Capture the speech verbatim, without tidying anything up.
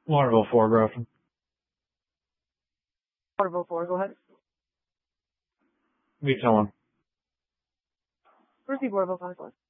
Waterville four, Grafton. Waterville four, go ahead. Be telling. Receive Waterville five four.